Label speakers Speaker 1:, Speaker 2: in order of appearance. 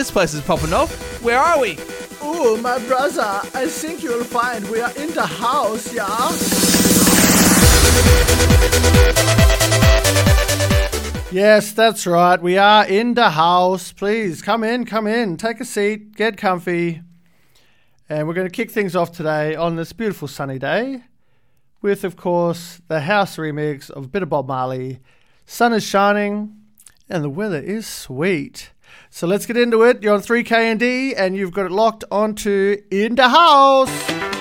Speaker 1: this place is popping off. Where are we?
Speaker 2: Oh, my brother, I think you'll find we are in the house, yeah? Yes, that's right. We are in the house. Please, come in. Take a seat, get comfy. And we're going to kick things off today on this beautiful sunny day with, of course, the house remix of a bit of Bob Marley. Sun is shining and the weather is sweet. So let's get into it. You're on 3KND and you've got it locked onto In the House.